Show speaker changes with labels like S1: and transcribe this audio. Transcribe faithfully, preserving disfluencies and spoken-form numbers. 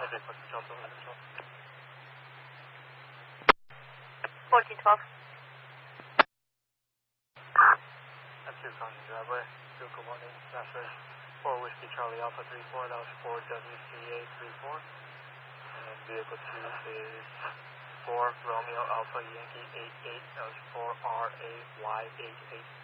S1: fourteen twelve.
S2: That's two Crossing Driveway. Two, good morning. Message four Whiskey Charlie Alpha three four. That was four W C A three four. And vehicle two is four Romeo Alpha Yankee eight eight. That was four R A Y eight eight.